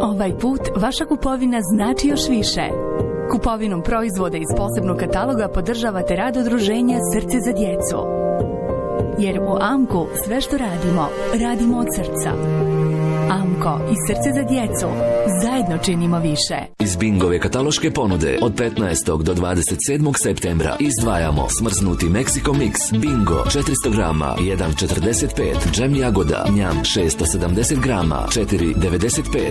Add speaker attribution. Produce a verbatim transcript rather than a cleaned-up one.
Speaker 1: Ovaj put vaša kupovina znači još više. Kupovinom proizvoda iz posebnog kataloga podržavate rad udruženja Srce za djecu. Jer u Amku sve što radimo, radimo od srca. Amko i Srce za djecu zajedno činimo više.
Speaker 2: Iz Bingove kataloške ponude od petnaestog do dvadeset sedmog septembra izdvajamo smrznuti Mexico Mix Bingo četiristo grama jedan četrdeset pet, džem jagoda Njam šesto sedamdeset grama četiri devedeset pet,